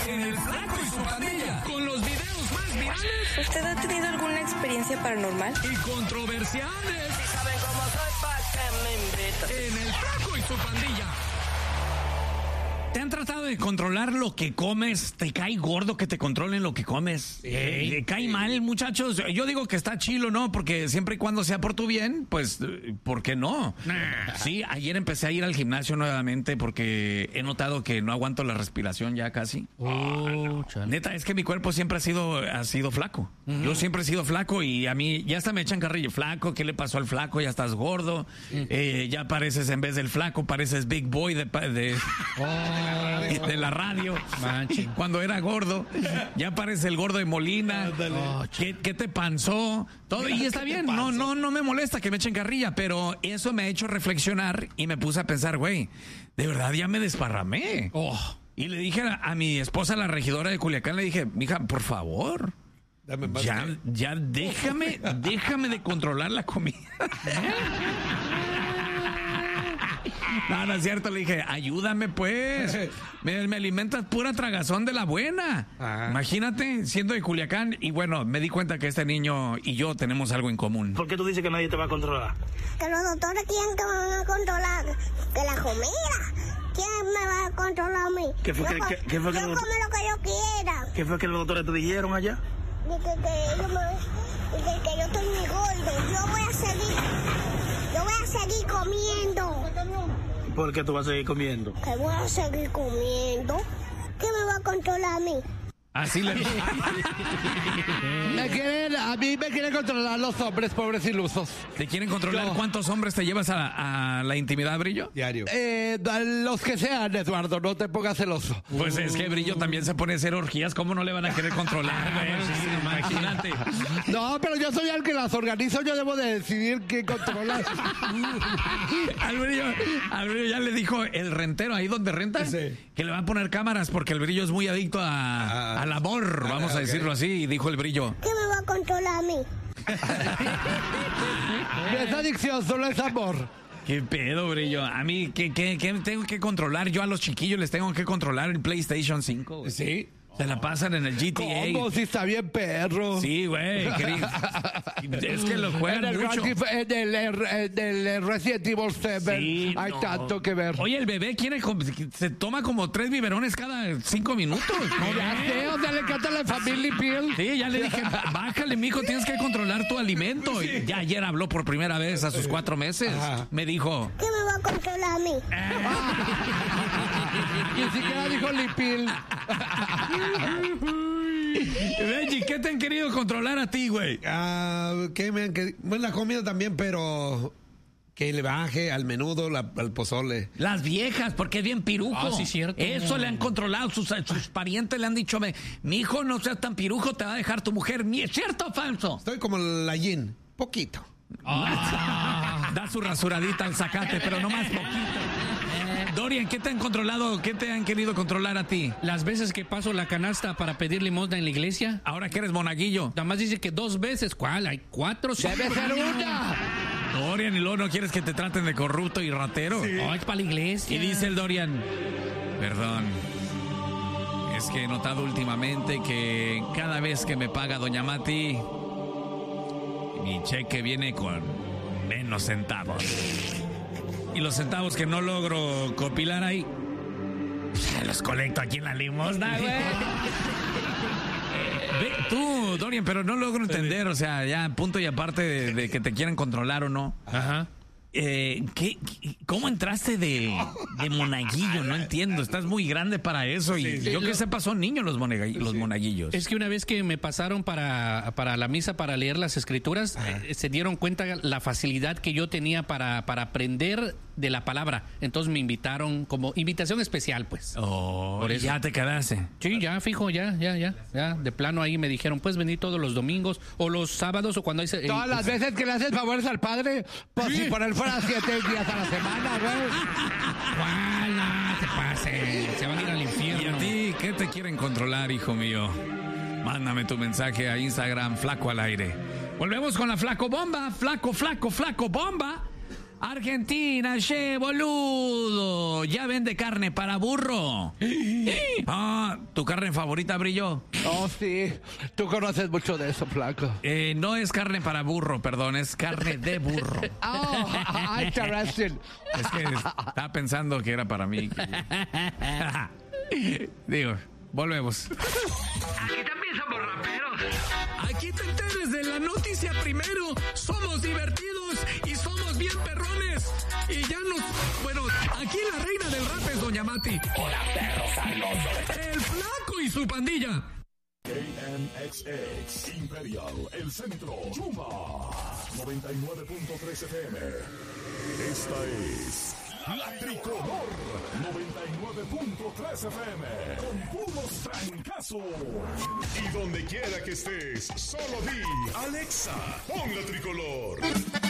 en El Flaco y su Pandilla, con los videos más virales. ¿Usted ha tenido alguna experiencia paranormal? Y controversiales. Si saben cómo soy, ¿para qué me invitan? En El Flaco y su Pandilla. ¿Te han tratado de controlar lo que comes? ¿Te cae gordo que te controlen lo que comes? ¿Te cae mal, muchachos? Yo digo que está chilo, ¿no? Porque siempre y cuando sea por tu bien, pues, ¿por qué no? Sí, ayer empecé a ir al gimnasio nuevamente porque he notado que no aguanto la respiración ya casi. Neta, es que mi cuerpo siempre ha sido flaco. Yo siempre he sido flaco y a mí ya hasta me echan carrillo. Flaco, ¿qué le pasó al flaco? Ya estás gordo. Ya pareces, en vez del flaco, pareces Big Boy de la radio. Cuando era gordo, ya parece el gordo de Molina. ¿Qué te panzó? Todo, y está bien, no me molesta que me echen carrilla, pero eso me ha hecho reflexionar y me puse a pensar, güey, de verdad ya me desparramé. Y le dije a mi esposa, la regidora de Culiacán, le dije, mija, por favor, ya déjame de controlar la comida. No es cierto, le dije, ayúdame pues, me alimentas pura tragazón de la buena. Imagínate, siendo de Culiacán, y bueno, me di cuenta que este niño y yo tenemos algo en común. ¿Por qué tú dices que nadie te va a controlar? Que los doctores quieren que me van a controlar, que la comida. ¿Quién me va a controlar a mí? ¿Qué fue yo que como lo que yo quiera. ¿Qué fue que los doctores te dijeron allá? Que yo estoy muy gordo. Yo voy a seguir comiendo. ¿Por qué tú vas a seguir comiendo? Que voy a seguir comiendo. ¿Quién me va a controlar a mí? Así le a mí me quieren controlar los hombres, pobres ilusos. ¿Te quieren controlar cuántos hombres te llevas a la intimidad, Brillo? Diario. Los que sean, Eduardo, no te pongas celoso. Pues es que Brillo también se pone a hacer orgías, ¿cómo no le van a querer controlar, güey? Sí, imagínate. No, pero yo soy el que las organizo, yo debo de decidir quién controla. Al Brillo ya le dijo el rentero ahí donde renta que le va a poner cámaras porque el Brillo es muy adicto al amor, vamos a decirlo así, y dijo el Brillo. ¿Qué me va a controlar a mí? No es adicción, solo es amor. ¿Qué pedo, Brillo? A mí, ¿qué tengo que controlar? Yo a los chiquillos les tengo que controlar el PlayStation 5. Güey. Sí. Se la pasan en el GTA. ¿Cómo? Si está bien perro. Sí, güey. Es que lo juegan mucho. En el Resident Evil 7 hay tanto que ver. Oye, el bebé se toma como 3 biberones cada 5 minutos. Ya sé, o sea, le encanta la Family Pill. Sí, ya le dije, bájale, mijo, tienes que controlar tu alimento. Y ya ayer habló por primera vez a sus 4 meses. Me dijo... ¿Qué me va a controlar a mí? Ni siquiera dijo Lipil. Reggie, ¿qué te han querido controlar a ti, güey? ¿Qué me han querido? Bueno, la comida también, pero que le baje al menudo, al pozole. Las viejas, porque es bien pirujo. Sí, cierto. Eso le han controlado. Sus parientes le han dicho, mi hijo, no seas tan pirujo, te va a dejar tu mujer. ¿Es cierto o falso? Estoy como la Yin, poquito. Da su rasuradita al zacate, pero no más poquito. Dorian, ¿qué te han controlado? ¿Qué te han querido controlar a ti? Las veces que paso la canasta para pedir limosna en la iglesia. Ahora que eres monaguillo. Nada más dice que 2 veces. ¿Cuál? Hay 4. Debe ser una. Dorian, y luego no quieres que te traten de corrupto y ratero. Sí. Es para la iglesia. Y dice el Dorian, perdón, es que he notado últimamente que cada vez que me paga Doña Mati, mi cheque viene con menos centavos. Y los centavos que no logro copilar ahí, los colecto aquí en la limosna, güey. Tú, Dorian, pero no logro entender, o sea, ya punto y aparte de que te quieran controlar o no. Ajá. ¿Cómo entraste de monaguillo? No entiendo, estás muy grande para eso. Y yo que sepa, son niños los monaguillos. Es que una vez que me pasaron para la misa para leer las escrituras, se dieron cuenta la facilidad que yo tenía para aprender de la palabra. Entonces me invitaron como invitación especial, pues. Por eso. ¿Ya te quedaste? Sí, ya, fijo, ya. De plano ahí me dijeron, pues venir todos los domingos o los sábados o cuando hay... Todas las veces que le haces favores al padre, pues si por él fuera 7 días a la semana, güey. ¿Cuál? No te pase. Se van a ir al infierno. ¿Y a ti qué te quieren controlar, hijo mío? Mándame tu mensaje a Instagram, Flaco al Aire. Volvemos con la Flaco Bomba. Flaco Bomba. Argentina, che, boludo. ya vende carne para burro. ¿Tu carne favorita, Brillo? Oh, sí. Tú conoces mucho de eso, flaco. No es carne para burro, perdón, es carne de burro. Oh, interesting. Es que estaba pensando que era para mí. Digo, volvemos. Aquí también somos raperos. Aquí te enteres de la noticia primero. Somos divertidos y somos bien perrones. Y ya nos... Bueno, aquí la reina del rap es Doña Mati. Hola, perros sabrosos. El Flaco y su pandilla. KNXX Imperial, El Centro, Yuma 99.3 FM. Esta es La Tricolor 99.3 FM con puros trancazos. Y donde quiera que estés, solo di Alexa, pon La Tricolor.